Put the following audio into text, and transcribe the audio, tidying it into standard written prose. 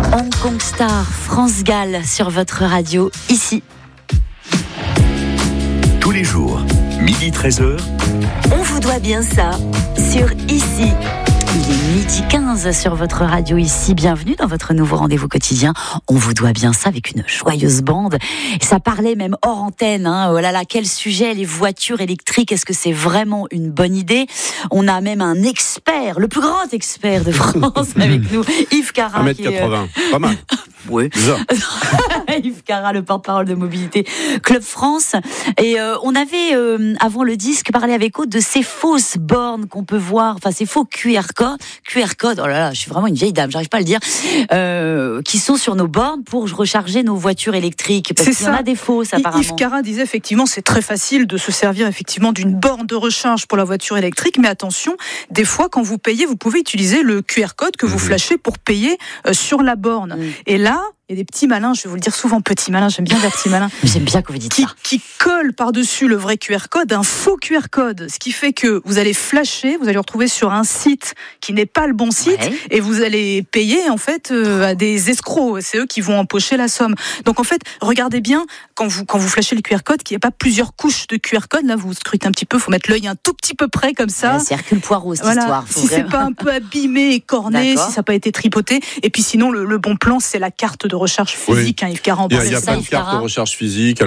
Hong Kong Star, France Gall sur votre radio, ici. Tous les jours, 12h-13h. On vous doit bien ça, sur ici. Il est 12h15 sur votre radio ici. Bienvenue dans votre nouveau rendez-vous quotidien. On vous doit bien ça avec une joyeuse bande. Et ça parlait même hors antenne. Oh là là, quel sujet, les voitures électriques. Est-ce que c'est vraiment une bonne idée ? On a même un expert, le plus grand expert de France avec nous, Yves Cara. 1m80, pas mal. Oui. Déjà. Yves Cara, le porte-parole de Mobilité Club France. Et on avait, avant le disque, parlé avec Aude de ces fausses bornes qu'on peut voir, enfin ces faux QR code, oh là là, je suis vraiment une vieille dame, j'arrive pas à le dire, qui sont sur nos bornes pour recharger nos voitures électriques. Parce qu'il y en a des fausses, apparemment. Yves Cara disait effectivement, c'est très facile de se servir effectivement d'une borne de recharge pour la voiture électrique, mais attention, des fois, quand vous payez, vous pouvez utiliser le QR code que vous flashez pour payer sur la borne. Et là, il y a des petits malins, je vais vous le dire souvent, petits malins, j'aime bien dire petits malins. J'aime bien que vous dites ça. Qui collent par-dessus le vrai QR code un faux QR code. Ce qui fait que vous allez flasher, vous allez vous retrouver sur un site qui n'est pas le bon site, et vous allez payer en fait à des escrocs. C'est eux qui vont empocher la somme. Donc en fait, regardez bien quand vous flashez le QR code qu'il n'y a pas plusieurs couches de QR code. Là, vous scrutez un petit peu, il faut mettre l'œil un tout petit peu près comme ça. C'est Hercule Poirot cette histoire. Si c'est pas un peu abîmé et corné, si ça n'a pas été tripoté. Et puis sinon, le bon plan, c'est la carte de recharge physique, Yves Cara en Il y a parlait. plein de cartes de recharge physique.